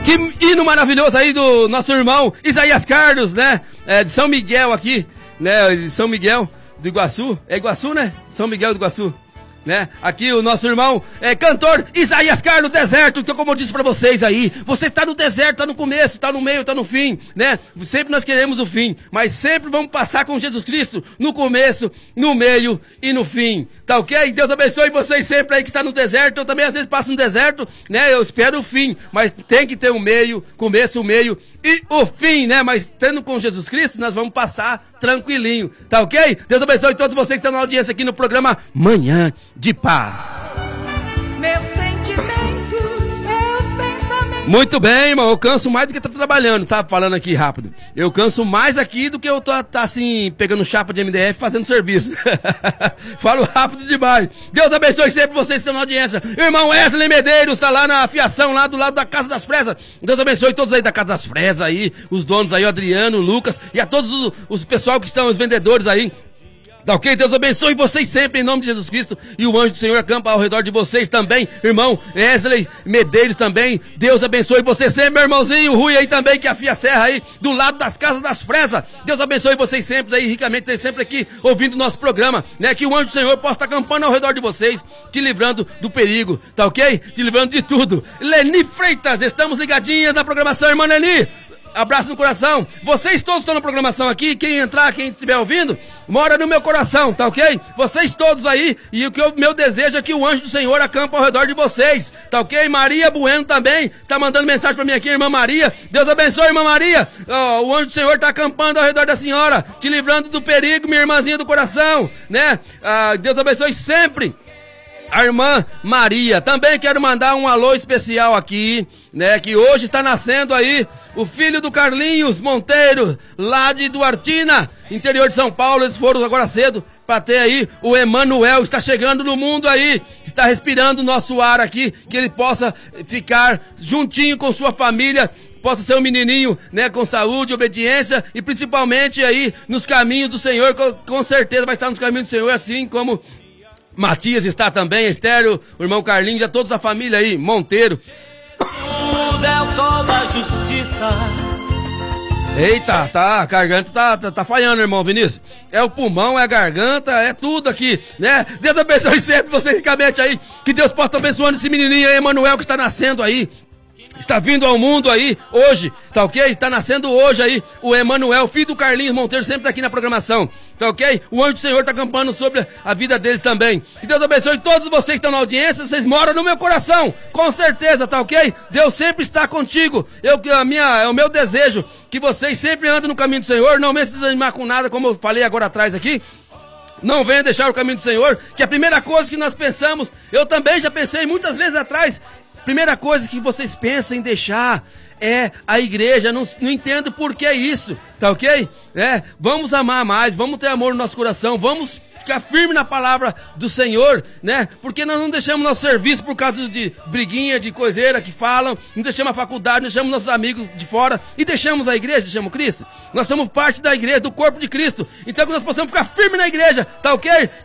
Que hino maravilhoso aí do nosso irmão Isaías Carlos, né? De São Miguel aqui, né? De São Miguel do Iguaçu. É Iguaçu, né? São Miguel do Iguaçu. Né? Aqui o nosso irmão cantor Isaías Carlos, deserto. Então, como eu disse pra vocês aí, você tá no deserto, tá no começo, tá no meio, tá no fim, né? Sempre nós queremos o fim, mas sempre vamos passar com Jesus Cristo no começo, no meio e no fim, tá ok? Deus abençoe vocês sempre aí que está no deserto. Eu também às vezes passo no deserto, né? Eu espero o fim, mas tem que ter um meio, começo, o meio e o fim, né? Mas tendo com Jesus Cristo, nós vamos passar tranquilinho, tá ok? Deus abençoe todos vocês que estão na audiência aqui no programa Manhã de Paz. Meus sentimentos, meus pensamentos. Muito bem, irmão, eu canso mais do que tá trabalhando, sabe? Falando aqui rápido. Eu canso mais aqui do que eu tô assim, pegando chapa de MDF fazendo serviço. Falo rápido demais. Deus abençoe sempre vocês que estão na audiência. Irmão Wesley Medeiros tá lá na afiação, lá do lado da Casa das Fresas. Deus abençoe todos aí da Casa das Fresas aí, os donos aí, o Adriano, o Lucas e a todos os pessoal que estão, os vendedores aí. Tá ok? Deus abençoe vocês sempre em nome de Jesus Cristo. E o anjo do Senhor acampa ao redor de vocês também. Irmão Wesley Medeiros também. Deus abençoe você sempre, meu irmãozinho Rui aí também, que afia a serra aí do lado das Casas das Fresas. Deus abençoe vocês sempre aí, ricamente, sempre aqui ouvindo o nosso programa, né? Que o anjo do Senhor possa estar acampando ao redor de vocês, te livrando do perigo, tá ok? Te livrando de tudo. Leni Freitas, estamos ligadinhas na programação, irmã Leni. Abraço no coração. Vocês todos estão na programação aqui. Quem entrar, quem estiver ouvindo, mora no meu coração, tá ok? Vocês todos aí. E o que meu desejo é que o anjo do Senhor acampa ao redor de vocês, tá ok? Maria Bueno também está mandando mensagem pra mim aqui, irmã Maria. Deus abençoe, irmã Maria. O anjo do Senhor está acampando ao redor da senhora, te livrando do perigo, minha irmãzinha do coração, né? Deus abençoe sempre a irmã Maria. Também quero mandar um alô especial aqui, né, que hoje está nascendo aí o filho do Carlinhos Monteiro, lá de Duartina, interior de São Paulo. Eles foram agora cedo para ter aí o Emanuel, está chegando no mundo aí, está respirando o nosso ar aqui, que ele possa ficar juntinho com sua família, possa ser um menininho, né, com saúde, obediência e principalmente aí nos caminhos do Senhor. Com certeza vai estar nos caminhos do Senhor, assim como Matias está também, Estéreo, o irmão Carlinhos, já toda a família aí, Monteiro. É o sol da justiça. Eita, a garganta tá falhando, irmão Vinícius. É o pulmão, é a garganta, é tudo aqui, né? Deus abençoe sempre vocês ricamente aí, que Deus possa estar abençoando esse menininho aí, Emanuel, que está nascendo aí. Está vindo ao mundo aí, hoje, tá ok? Está nascendo hoje aí, o Emanuel, filho do Carlinhos Monteiro, sempre aqui na programação, tá ok? O anjo do Senhor está acampando sobre a vida deles também. Que Deus abençoe todos vocês que estão na audiência, vocês moram no meu coração, com certeza, tá ok? Deus sempre está contigo. É o meu desejo que vocês sempre andem no caminho do Senhor, não venham se desanimar com nada, como eu falei agora atrás aqui. Não venha deixar o caminho do Senhor, que a primeira coisa que nós pensamos, eu também já pensei muitas vezes atrás, primeira coisa que vocês pensam em deixar é a igreja. Não entendo por que isso, tá ok? Vamos amar mais, vamos ter amor no nosso coração, vamos ficar firme na palavra do Senhor, né? Porque nós não deixamos nosso serviço por causa de briguinha, de coiseira que falam, não deixamos a faculdade, não deixamos nossos amigos de fora e deixamos a igreja, deixamos Cristo. Nós somos parte da igreja, do corpo de Cristo, então que nós possamos ficar firme na igreja, tá ok?